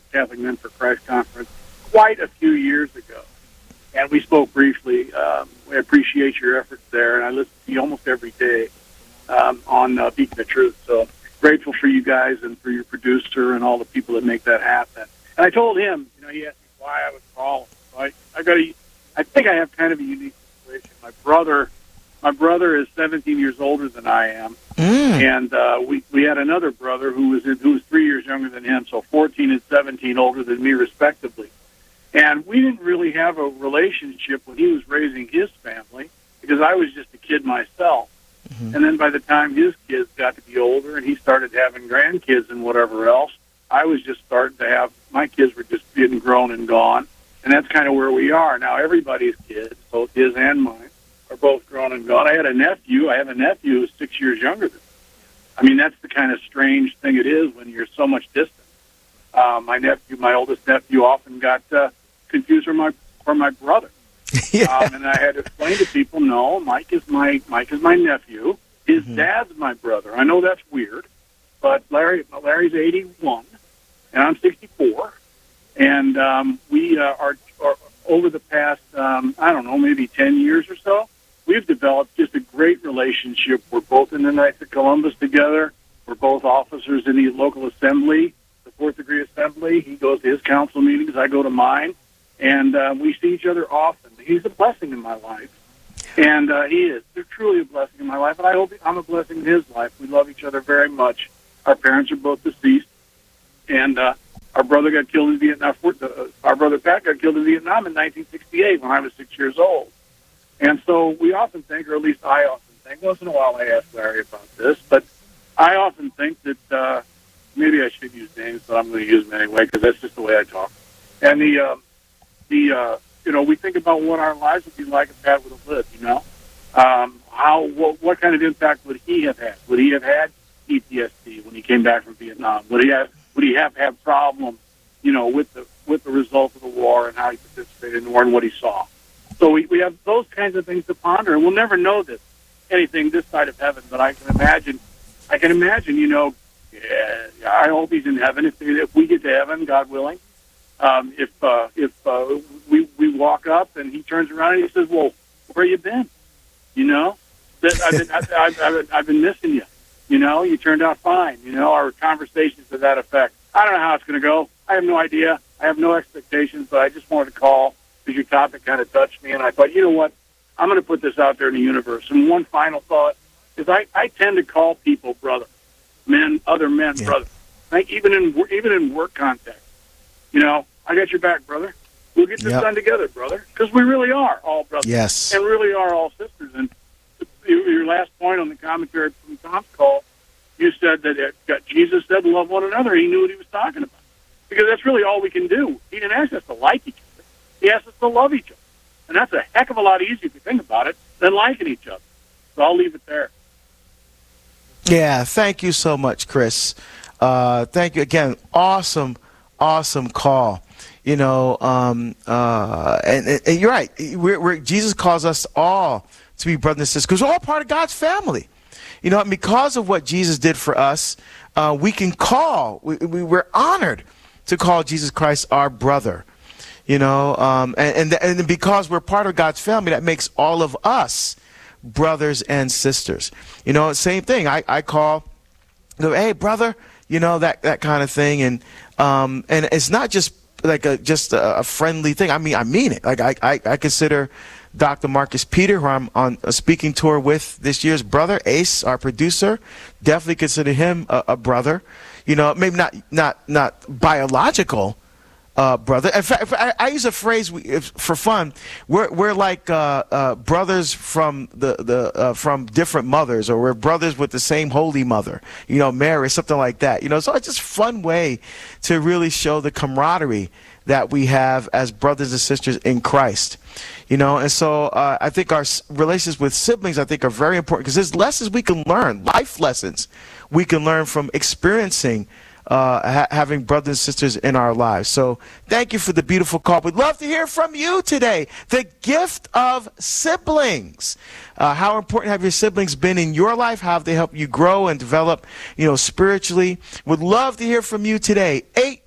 Catholic Men for Christ conference quite a few years ago, and we spoke briefly. We appreciate your efforts there, and I listen to you almost every day on Beacon of Truth. So grateful for you guys and for your producer and all the people that make that happen. And I told him, he asked me why I was calling. So I think I have kind of a unique situation. My brother is 17 years older than I am, and we had another brother who was 3 years younger than him, so 14 and 17 older than me, respectively. And we didn't really have a relationship when he was raising his family because I was just a kid myself. Mm-hmm. And then by the time his kids got to be older and he started having grandkids and whatever else, I was just starting to have, my kids were just getting grown and gone. And that's kind of where we are. Now everybody's kids, both his and mine, are both grown and gone. I have a nephew who's 6 years younger than me. I mean, that's the kind of strange thing it is when you're so much distant. My oldest nephew often got confused for my brother. Yeah. And I had to explain to people, no, Mike is my nephew. His dad's my brother. I know that's weird, but Larry's 81, and I'm 64. And we are over the past, maybe 10 years or so, we've developed just a great relationship. We're both in the Knights of Columbus together. We're both officers in the local assembly, the Fourth Degree Assembly. He goes to his council meetings. I go to mine. And we see each other often. He's a blessing in my life. And he is. They're truly a blessing in my life. And I hope I'm a blessing in his life. We love each other very much. Our parents are both deceased. And our brother got killed in Vietnam. Our brother Pat got killed in Vietnam in 1968 when I was 6 years old. And so we often think, or at least I often think, once in a while I ask Larry about this, but I often think that maybe I should use names, but I'm going to use them anyway because that's just the way I talk. And we think about what our lives would be like if Pat would have lived, what kind of impact would he have had? Would he have had PTSD when he came back from Vietnam? Would he have had problems, with the result of the war and how he participated in the war and what he saw? So we have those kinds of things to ponder, and we'll never know anything this side of heaven, but I can imagine, I hope he's in heaven if we get to heaven, God willing. If we walk up and he turns around and he says, "Well, where you been? I've been missing you. You turned out fine. Our conversations to that effect. I don't know how it's going to go. I have no idea. I have no expectations, but I just wanted to call because your topic kind of touched me, and I thought, you know what, I'm going to put this out there in the universe. And one final thought is I tend to call people brother, other men, yeah. Brother. Even in work context. I got your back, brother. We'll get this done together, brother, because we really are all brothers. Yes. And really are all sisters. And your last point on the commentary from Tom's call, you said that Jesus said to love one another. He knew what he was talking about. Because that's really all we can do. He didn't ask us to like each other. He asked us to love each other. And that's a heck of a lot easier, if you think about it, than liking each other. So I'll leave it there. Yeah, thank you so much, Chris. Thank you again. Awesome call. And you're right. Jesus calls us all to be brothers and sisters because we're all part of God's family. And because of what Jesus did for us, we can we're honored to call Jesus Christ our brother. And because we're part of God's family, that makes all of us brothers and sisters. Same thing. I call, hey, brother, that kind of thing. And it's not just like a friendly thing. I mean it. Like I consider Dr. Marcus Peter, who I'm on a speaking tour with this year's brother, Ace, our producer, definitely consider him a brother. Maybe not biological brother. In fact, I use a phrase for fun. We're like brothers from from different mothers, or we're brothers with the same holy mother. Mary, something like that. So it's just a fun way to really show the camaraderie that we have as brothers and sisters in Christ. And so I think our relations with siblings, are very important because there's lessons we can learn, life lessons we can learn from experiencing having brothers and sisters in our lives. So thank you for the beautiful call. We'd love to hear from you today. The gift of siblings. How important have your siblings been in your life? How have they helped you grow and develop, spiritually? Would love to hear from you today.